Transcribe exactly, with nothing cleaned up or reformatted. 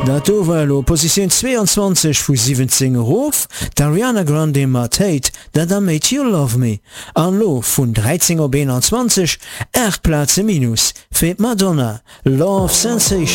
Dat Overlo Position zweiundzwanzig vu siebzehn Ruf, Ariana Grande mat Hate, That I Made You Love Me. An lo vun dreizehn op einundzwanzig, acht Plätze minus, fir Madonna, Love Sensation.